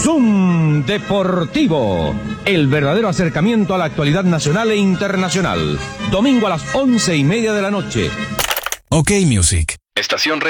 Zoom Deportivo, el verdadero acercamiento a la actualidad nacional e internacional. Domingo a las 11:30 de la noche. OK Music. Estación